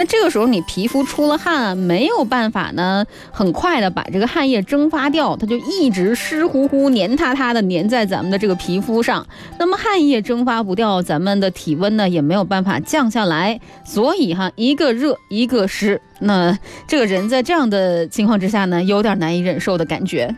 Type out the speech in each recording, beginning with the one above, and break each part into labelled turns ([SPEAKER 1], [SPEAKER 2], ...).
[SPEAKER 1] 这个时候你皮肤出了汗，没有办法呢很快的把这个汗液蒸发掉，它就一直湿乎乎黏塌塌的粘在咱们的这个皮肤上，那么汗液蒸发不掉，咱们的体温呢也没有办法降下来，所以一个热一个湿，那这个人在这样的情况之下呢，有点难以忍受的感觉。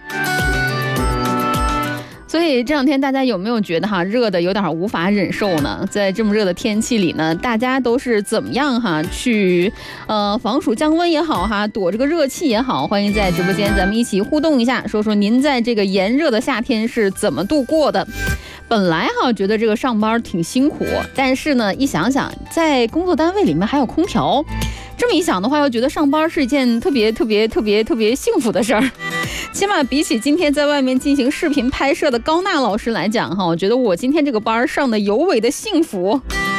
[SPEAKER 1] 所以这两天大家有没有觉得热的有点无法忍受呢？在这么热的天气里呢，大家都是怎么样去防暑降温也好躲这个热气也好，欢迎在直播间咱们一起互动一下，说说您在这个炎热的夏天是怎么度过的。本来觉得这个上班挺辛苦，但是呢一想想在工作单位里面还有空调，这么一想的话，又觉得上班是一件特别幸福的事儿。起码比起今天在外面进行视频拍摄的高娜老师来讲我觉得我今天这个班上的尤为的幸福。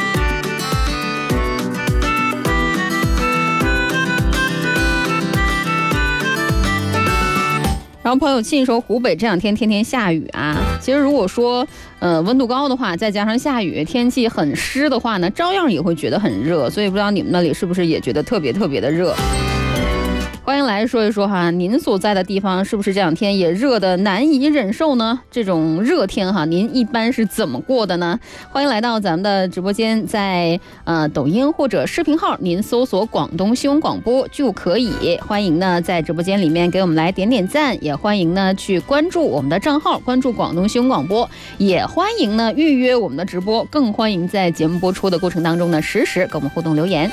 [SPEAKER 1] 然后朋友庆说湖北这两天天天下雨其实如果说温度高的话，再加上下雨，天气很湿的话呢，照样也会觉得很热，所以不知道你们那里是不是也觉得特别的热。欢迎来说一说您所在的地方是不是这两天也热的难以忍受呢？这种热天您一般是怎么过的呢？欢迎来到咱们的直播间，在抖音或者视频号您搜索广东新闻广播就可以。欢迎呢在直播间里面给我们来点赞，也欢迎呢去关注我们的账号，关注广东新闻广播，也欢迎呢预约我们的直播，更欢迎在节目播出的过程当中呢实时跟我们互动留言。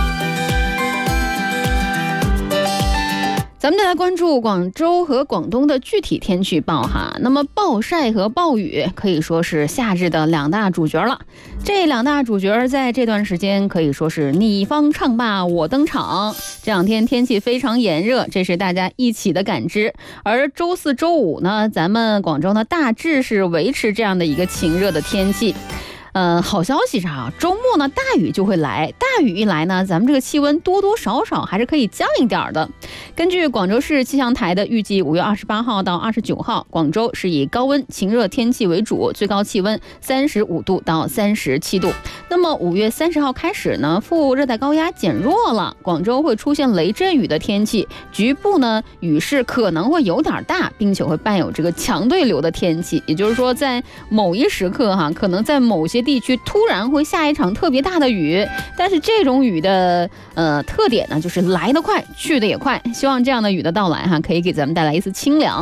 [SPEAKER 1] 咱们再来关注广州和广东的具体天气预报那么暴晒和暴雨可以说是夏日的两大主角了。这两大主角在这段时间可以说是你方唱罢我登场。这两天天气非常炎热，这是大家一起的感知。而周四周五呢，咱们广州呢大致是维持这样的一个晴热的天气。好消息是周末呢大雨就会来，大雨一来呢，咱们这个气温多多少少还是可以降一点的。根据广州市气象台的预计，5月28号到29号，广州是以高温晴热天气为主，最高气温35度到37度。那么5月30号开始呢，副热带高压减弱了，广州会出现雷阵雨的天气，局部呢雨势可能会有点大，并且会伴有这个强对流的天气。也就是说，在某一时刻可能在某些地区突然会下一场特别大的雨，但是这种雨的特点呢，就是来得快去得也快。希望这样的雨的到来可以给咱们带来一丝清凉。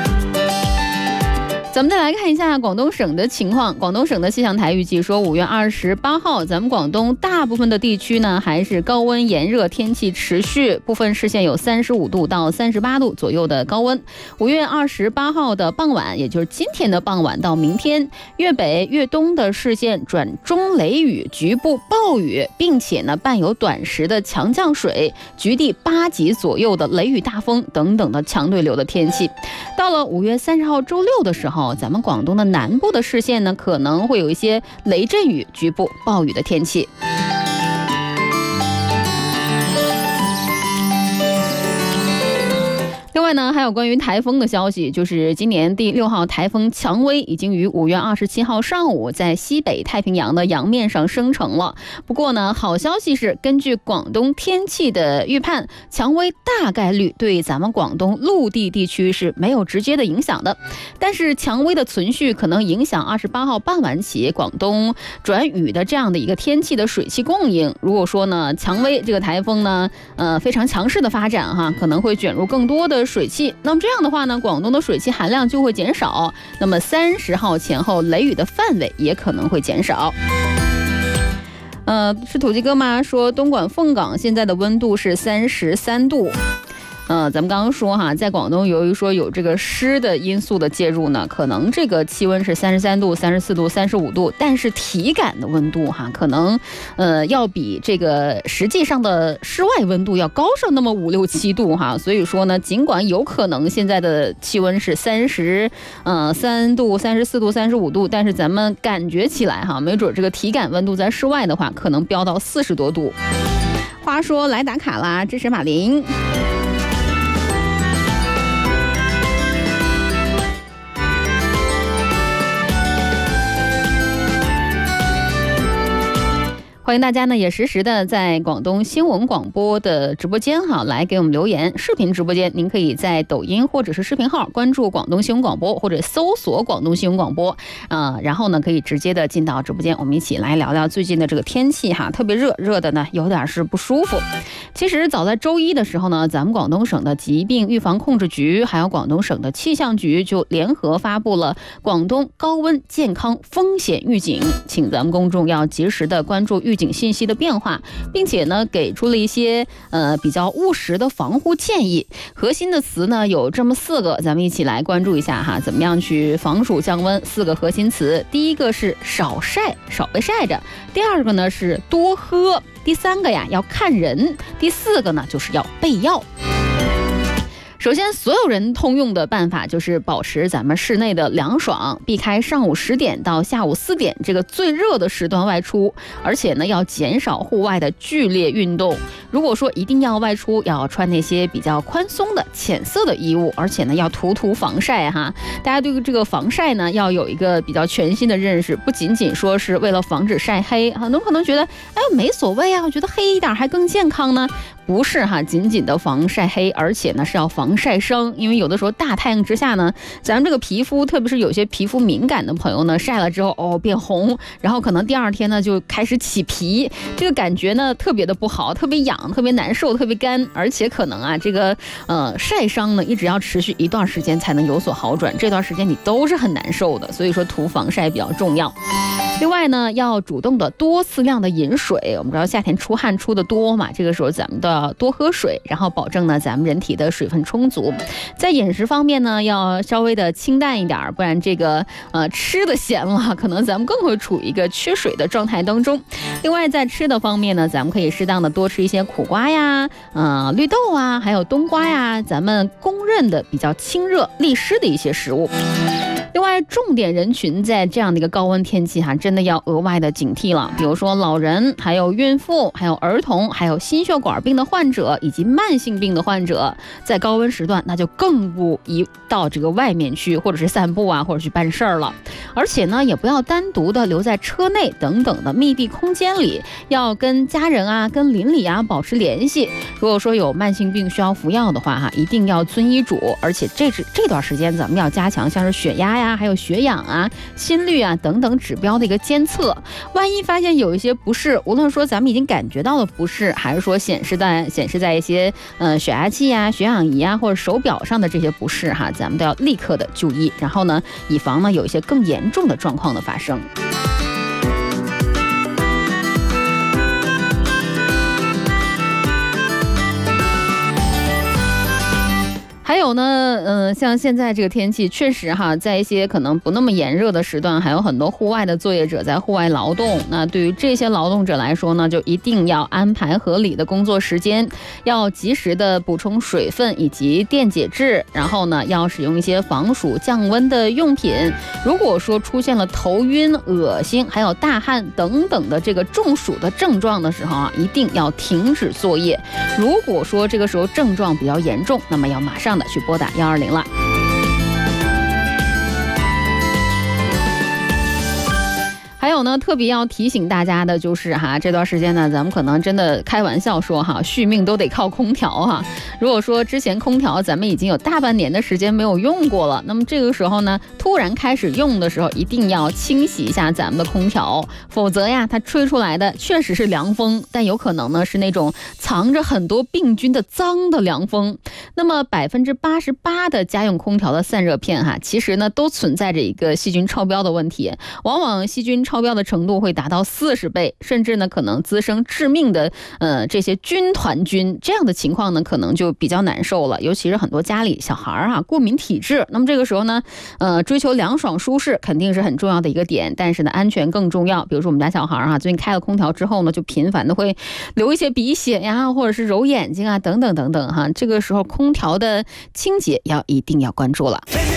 [SPEAKER 1] 咱们再来看一下广东省的情况。广东省的气象台预计说，5月28号，咱们广东大部分的地区呢还是高温炎热天气持续，部分市县有35度到38度左右的高温。5月28号的傍晚，也就是今天的傍晚到明天，粤北、粤东的市县转中雷雨，局部暴雨，并且呢伴有短时的强降水，局地8级左右的雷雨大风等等的强对流的天气。到了5月30号周六的时候，咱们广东的南部的市县呢，可能会有一些雷阵雨、局部暴雨的天气。另外呢，还有关于台风的消息，就是今年第6号台风蔷薇已经于5月27号上午在西北太平洋的洋面上生成了。不过呢，好消息是，根据广东天气的预判，蔷薇大概率对咱们广东陆地地区是没有直接的影响的。但是蔷薇的存续可能影响28号傍晚起广东转雨的这样的一个天气的水汽供应。如果说呢，蔷薇这个台风呢，非常强势的发展可能会卷入更多的水汽，那么这样的话呢，广东的水汽含量就会减少，那么30号前后雷雨的范围也可能会减少。是土鸡哥吗？说东莞凤岗现在的温度是33度。咱们刚刚说在广东由于说有这个湿的因素的介入呢，可能这个气温是33度、34度、35度，但是体感的温度可能要比这个实际上的室外温度要高上那么5、6、7度所以说呢，尽管有可能现在的气温是33度、34度、35度，但是咱们感觉起来没准这个体感温度在室外的话，可能飙到40多度。话说来打卡啦，支持马林。 欢迎大家呢也实时的在广东新闻广播的直播间来给我们留言。视频直播间您可以在抖音或者是视频号关注广东新闻广播，或者搜索广东新闻广播然后呢可以直接的进到直播间，我们一起来聊聊最近的这个天气特别热的呢有点是不舒服。其实早在周一的时候呢，咱们广东省的疾病预防控制局还有广东省的气象局就联合发布了广东高温健康风险预警，请咱们公众要及时的关注预警信息的变化，并且呢给出了一些比较务实的防护建议。核心的词呢有这么4个，咱们一起来关注一下怎么样去防暑降温。4个核心词，第一个是少晒，少被晒着；第2个呢是多喝；第3个要看人；第4个呢就是要备药。首先，所有人通用的办法就是保持咱们室内的凉爽，避开上午10点到下午4点这个最热的时段外出，而且呢要减少户外的剧烈运动。如果说一定要外出，要穿那些比较宽松的浅色的衣物，而且呢要涂防晒大家对这个防晒呢要有一个比较全新的认识，不仅仅说是为了防止晒黑。很多人可能觉得没所谓我觉得黑一点还更健康呢。不是仅仅的防晒黑，而且呢是要防晒伤。因为有的时候大太阳之下呢，咱们这个皮肤，特别是有些皮肤敏感的朋友呢，晒了之后变红，然后可能第2天呢就开始起皮，这个感觉呢特别的不好，特别痒，特别难受，特别干，而且可能这个晒伤呢一直要持续一段时间才能有所好转，这段时间你都是很难受的，所以说涂防晒比较重要。另外呢，要主动的多次量的饮水。我们知道夏天出汗出的多嘛，这个时候咱们都要多喝水，然后保证呢咱们人体的水分充足。在饮食方面呢，要稍微的清淡一点，不然这个吃的咸了，可能咱们更会处于一个缺水的状态当中。另外在吃的方面呢，咱们可以适当的多吃一些苦瓜呀、绿豆啊，还有冬瓜呀，咱们公认的比较清热利湿的一些食物。另外，重点人群在这样的一个高温天气真的要额外的警惕了。比如说老人，还有孕妇，还有儿童，还有心血管病的患者，以及慢性病的患者，在高温时段那就更不宜到这个外面去，或者是散步或者去办事儿了。而且呢，也不要单独的留在车内等等的密闭空间里，要跟家人跟邻里保持联系。如果说有慢性病需要服药的话一定要遵医嘱。而且这段时间咱们要加强像是血压还有血氧心率等等指标的一个监测。万一发现有一些不适，无论说咱们已经感觉到了不适，还是说显示在一些血压计血氧仪或者手表上的这些不适咱们都要立刻的就医，然后呢以防呢有一些更严重的状况的发生。还有呢，像现在这个天气，确实在一些可能不那么炎热的时段，还有很多户外的作业者在户外劳动。那对于这些劳动者来说呢，就一定要安排合理的工作时间，要及时的补充水分以及电解质，然后呢，要使用一些防暑降温的用品。如果说出现了头晕、恶心，还有大汗等等的这个中暑的症状的时候一定要停止作业。如果说这个时候症状比较严重，那么要马上的去拨打120了。还有呢，特别要提醒大家的就是这段时间呢，咱们可能真的开玩笑说续命都得靠空调如果说之前空调咱们已经有大半年的时间没有用过了，那么这个时候呢，突然开始用的时候，一定要清洗一下咱们的空调，否则它吹出来的确实是凉风，但有可能呢是那种藏着很多病菌的脏的凉风。那么88%的家用空调的散热片其实呢都存在着一个细菌超标的问题，往往细菌超标的程度会达到40倍，甚至呢可能滋生致命的这些军团菌，这样的情况呢可能就比较难受了。尤其是很多家里小孩过敏体质，那么这个时候呢追求凉爽舒适肯定是很重要的一个点，但是呢安全更重要。比如说我们家小孩最近开了空调之后呢，就频繁的会流一些鼻血或者是揉眼睛等等等等这个时候空调的清洁一定要关注了。